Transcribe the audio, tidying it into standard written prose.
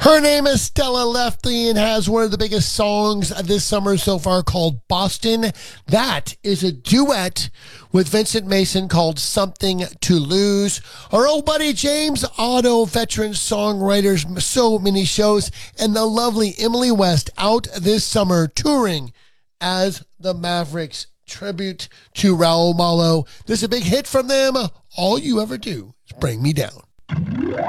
Her name is Stella Lefty and has one of the biggest songs this summer so far called Boston. That is a duet with Vincent Mason called Something to Lose. Our old buddy James Otto, veteran songwriters, so many shows, and the lovely Emily West out this summer touring as the Mavericks. Tribute to Raul Malo. This is a big hit from them. All You Ever Do Is Bring Me Down.